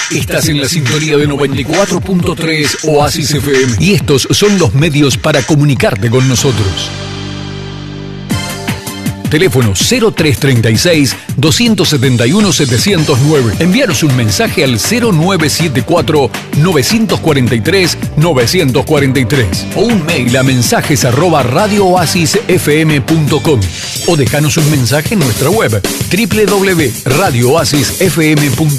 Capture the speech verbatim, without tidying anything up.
Estás en la sintonía de noventa y cuatro punto tres Oasis F M y estos son los medios para comunicarte con nosotros. Teléfono cero tres treinta y seis, doscientos setenta y uno, setecientos nueve. Envíanos un mensaje al cero nueve siete cuatro, novecientos cuarenta y tres, novecientos cuarenta y tres o un mail a mensajes arroba radio oasis f m punto com o déjanos un mensaje en nuestra web doble u doble u doble u punto radio oasis f m punto com.